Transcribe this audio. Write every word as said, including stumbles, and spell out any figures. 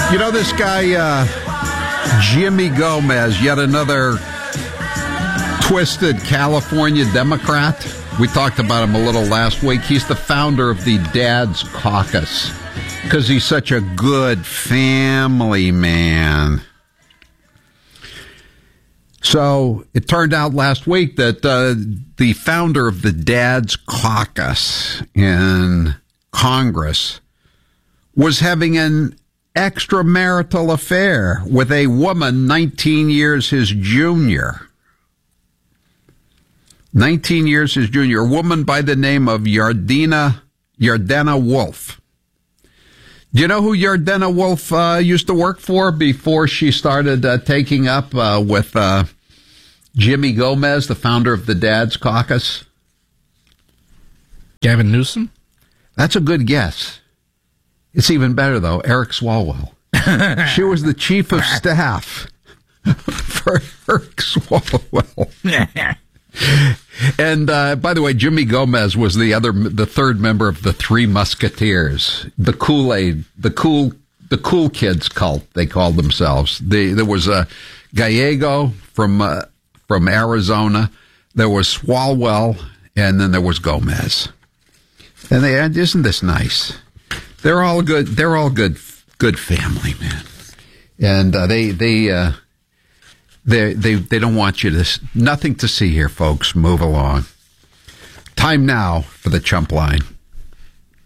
You know this guy, uh, Jimmy Gomez, yet another twisted California Democrat. We talked about him a little last week. He's the founder of the Dad's Caucus because he's such a good family man. So it turned out last week that uh, the founder of the Dad's Caucus in Congress was having an extramarital affair with a woman nineteen years his junior. nineteen years his junior. A woman by the name of Yardena, Yardena Wolf. Do you know who Yardena Wolf uh, used to work for before she started uh, taking up uh, with uh, Jimmy Gomez, the founder of the Dad's Caucus? Gavin Newsom? That's a good guess. It's even better, though. Eric Swalwell. She was the chief of staff for Eric Swalwell. And uh, by the way, Jimmy Gomez was the other, the third member of the Three Musketeers, the Kool-Aid, the cool, the cool kids cult. They called themselves. The, there was a Gallego from uh, from Arizona. There was Swalwell, and then there was Gomez. And they isn't this nice? They're all good. They're all good. Good family, man. And uh, they they. Uh, They, they they don't want you to, nothing to see here, folks. Move along. Time now for the Chump Line.